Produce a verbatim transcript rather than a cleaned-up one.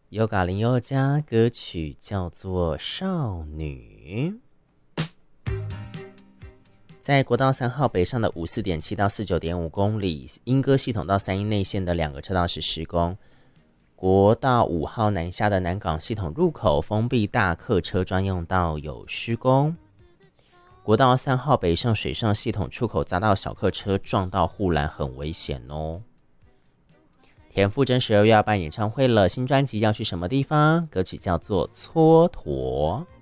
优嘎林宥嘉，歌曲叫做《少女》。在国道三号北上的五四点七到四九点五公里，莺歌系统到三鶯内线的两个车道是施工。国道五号南下的南港系统入口封闭大客车专用道有施工。国道三号北上水上系统出口匝道小客车撞到护栏，很危险哦。田馥甄十二月要办演唱会了，新专辑要去什么地方？歌曲叫做《蹉跎》。